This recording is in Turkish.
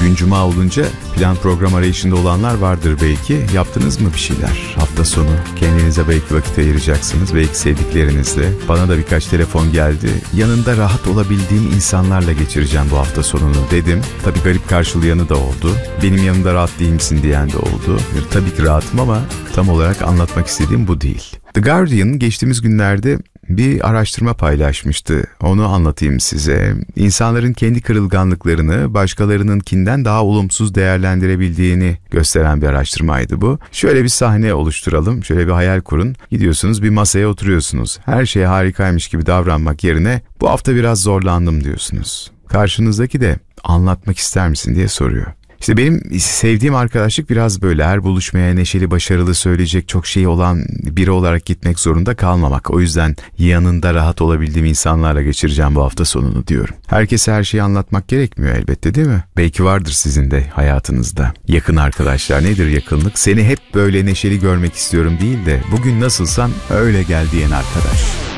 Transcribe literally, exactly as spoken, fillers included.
Bugün cuma olunca plan program arayışında olanlar vardır belki. Yaptınız mı bir şeyler? Hafta sonu kendinize belki vakit ayıracaksınız. Belki sevdiklerinizle. Bana da birkaç telefon geldi. Yanında rahat olabildiğim insanlarla geçireceğim bu hafta sonunu dedim. Tabii garip karşılayanı da oldu. Benim yanımda rahat değil misin diyen de oldu. Tabii ki rahatım ama tam olarak anlatmak istediğim bu değil. The Guardian geçtiğimiz günlerde bir araştırma paylaşmıştı. Onu anlatayım size. İnsanların kendi kırılganlıklarını başkalarınınkinden daha olumsuz değerlendirebildiğini gösteren bir araştırmaydı bu. Şöyle bir sahne oluşturalım. Şöyle bir hayal kurun. Gidiyorsunuz, bir masaya oturuyorsunuz. Her şey harikaymış gibi davranmak yerine bu hafta biraz zorlandım diyorsunuz. Karşınızdaki de anlatmak ister misin diye soruyor. İşte benim sevdiğim arkadaşlık biraz böyle, her buluşmaya neşeli, başarılı, söyleyecek çok şey olan biri olarak gitmek zorunda kalmamak. O yüzden yanında rahat olabildiğim insanlarla geçireceğim bu hafta sonunu diyorum. Herkese her şeyi anlatmak gerekmiyor elbette, değil mi? Belki vardır sizin de hayatınızda yakın arkadaşlar. Nedir yakınlık? Seni hep böyle neşeli görmek istiyorum değil de bugün nasılsan öyle gel diyen arkadaş.